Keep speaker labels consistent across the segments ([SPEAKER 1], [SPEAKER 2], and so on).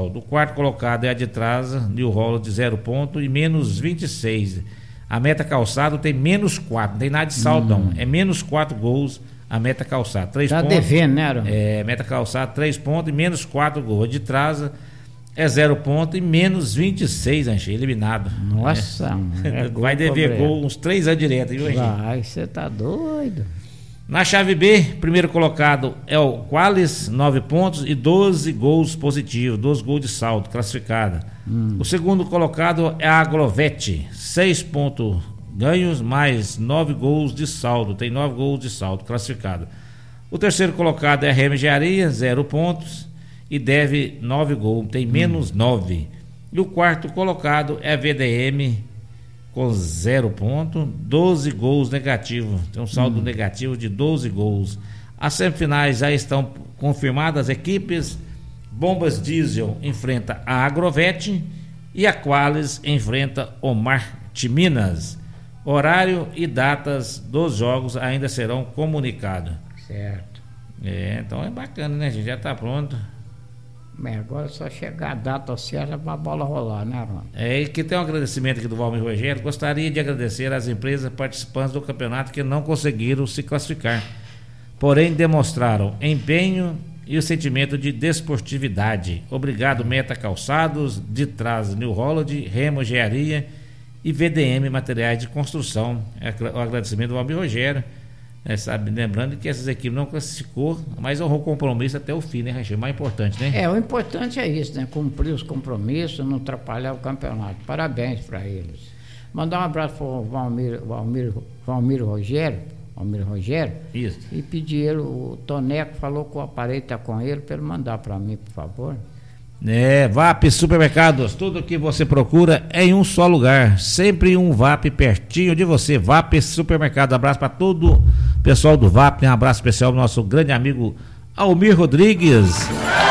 [SPEAKER 1] saldo. O quarto colocado é a de Trasa, New Holland, 0 ponto e menos 26. A Meta Calçado tem menos 4, não tem nada de saldo não. É menos 4 gols a Meta Calçado. 3
[SPEAKER 2] tá
[SPEAKER 1] pontos.
[SPEAKER 2] devendo, né, Aaron?
[SPEAKER 1] Meta Calçado, 3 pontos e menos 4 gols. A de Trasa é 0 ponto e menos 26, Anchi, eliminado.
[SPEAKER 2] Nossa,
[SPEAKER 1] vai dever gol uns 3 anos direto, viu, Anchi?
[SPEAKER 2] Vai, você tá doido.
[SPEAKER 1] Na chave B, primeiro colocado é o Qualis, 9 pontos e 12 gols positivos, 12 gols de saldo, classificada. O segundo colocado é a Agrovete, 6 pontos ganhos, mais 9 gols de saldo, tem 9 gols de saldo, classificado. O terceiro colocado é a Remo Engenharia, 0 pontos e deve 9 gols, tem menos 9. E o quarto colocado é a VDM, com 0 ponto, 12 gols negativos, tem um saldo negativo de 12 gols. As semifinais já estão confirmadas, as equipes. Bombas Diesel enfrenta a Agrovete e a Qualis enfrenta o Marte Minas. Horário e datas dos jogos ainda serão comunicados.
[SPEAKER 2] Certo.
[SPEAKER 1] Então é bacana, né, gente? Já está pronto.
[SPEAKER 2] Agora é só chegar a data certa para a bola rolar, né, Ron?
[SPEAKER 1] E que tem um agradecimento aqui do Valmir Rogério. Gostaria de agradecer às empresas participantes do campeonato que não conseguiram se classificar, porém demonstraram empenho e o sentimento de desportividade. Obrigado, Meta Calçados, de Trás New Holland, Remo Engenharia e VDM Materiais de Construção. O agradecimento do Valmir Rogério. Sabe, lembrando que essas equipes não classificou, mas honrou o compromisso até o fim, né, Rachel? O mais importante, né? O
[SPEAKER 2] importante é isso, né? Cumprir os compromissos, não atrapalhar o campeonato. Parabéns para eles. Mandar um abraço para o Valmir Rogério. Isso. E pedir ele, o Toneco falou que o aparelho está com ele, para ele mandar para mim, por favor.
[SPEAKER 1] VAP Supermercados, tudo que você procura é em um só lugar, sempre um VAP pertinho de você. VAP Supermercado, abraço para todo o pessoal do VAP, um abraço especial ao nosso grande amigo Almir Rodrigues,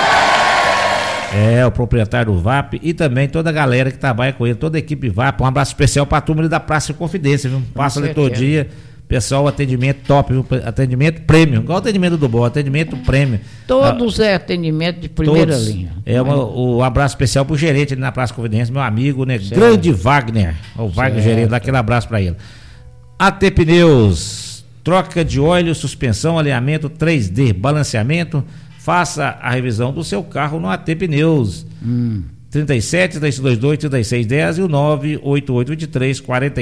[SPEAKER 1] o proprietário do VAP, e também toda a galera que trabalha com ele, toda a equipe VAP. Um abraço especial para a turma ali da Praça de Confidência, viu? Passa ali todo dia. Pessoal, atendimento top, viu? Atendimento prêmio, igual o atendimento do Boa, atendimento prêmio.
[SPEAKER 2] Todos é atendimento de primeira linha.
[SPEAKER 1] Um abraço especial pro gerente ali na Praça Confidência, meu amigo, né? Certo. Grande Wagner, o Wagner gerente, dá aquele abraço para ele. AT Pneus, troca de óleo, suspensão, alinhamento 3D, balanceamento, faça a revisão do seu carro no AT Pneus. 37 322 3610 e o 98823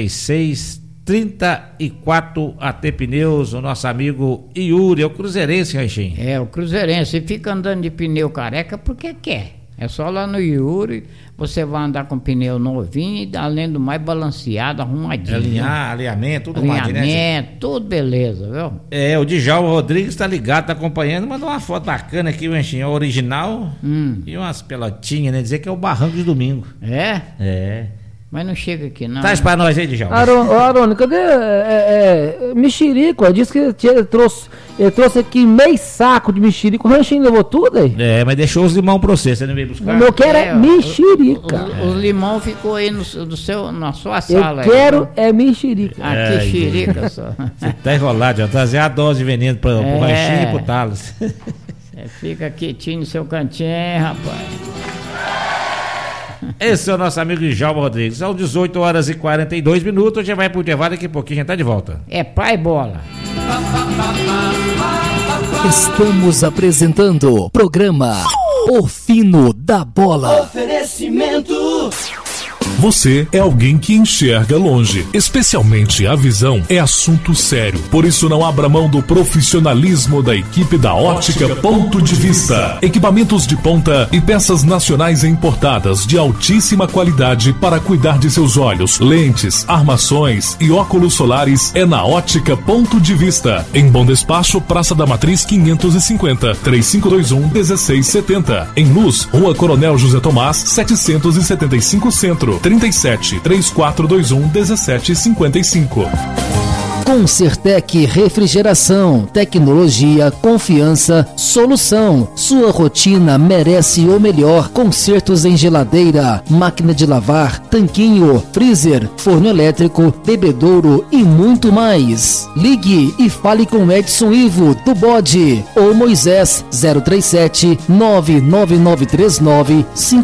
[SPEAKER 1] 4634 AT Pneus, o nosso amigo Yuri, é o cruzeirense, Raichinho.
[SPEAKER 2] O cruzeirense, fica andando de pneu careca porque quer. É só lá no Yuri, você vai andar com pneu novinho e além do mais balanceado, arrumadinho.
[SPEAKER 1] Alinhamento, tudo arrumadinho, né?
[SPEAKER 2] Tudo beleza, viu?
[SPEAKER 1] O Djalma Rodrigues tá ligado, tá acompanhando, mandou uma foto bacana aqui, o Raichinho, original e umas pelotinhas, né? Dizer que é o Barranco de Domingo. Mas não chega aqui, não. Traz pra nós aí, Djalma.
[SPEAKER 3] Arone, cadê mexerico? Disse que ele trouxe aqui meio saco de mexerico. O Ranchinho levou tudo aí?
[SPEAKER 1] Mas deixou os limão pra você não veio buscar?
[SPEAKER 3] O meu quero é mexerica.
[SPEAKER 2] Os limão ficou aí na sua sala.
[SPEAKER 3] Eu quero mexerica.
[SPEAKER 2] Que xerica só.
[SPEAKER 1] Você tá enrolado, já trazer a dose de veneno pro Ranchinho e pro Thales.
[SPEAKER 2] Você fica quietinho no seu cantinho, rapaz.
[SPEAKER 1] Esse é o nosso amigo Djalma Rodrigues. São 18h42. A gente vai pro intervalo, daqui a pouquinho a gente tá de volta.
[SPEAKER 2] Pai bola.
[SPEAKER 4] Estamos apresentando o programa O Fino da Bola.
[SPEAKER 5] Oferecimento.
[SPEAKER 6] Você é alguém que enxerga longe, especialmente a visão é assunto sério. Por isso não abra mão do profissionalismo da equipe da Ótica Ponto de Vista. Equipamentos de ponta e peças nacionais importadas de altíssima qualidade para cuidar de seus olhos, lentes, armações e óculos solares é na Ótica Ponto de Vista. Em Bom Despacho, Praça da Matriz 550, 3521-1670. Em Luz, Rua Coronel José Tomás, 775 Centro. 37 3421 1755.
[SPEAKER 4] Concertec Refrigeração, tecnologia, confiança, solução. Sua rotina merece o melhor. Consertos em geladeira, máquina de lavar, tanquinho, freezer, forno elétrico, bebedouro e muito mais. Ligue e fale com Edson Ivo do Bode ou Moisés 037 99939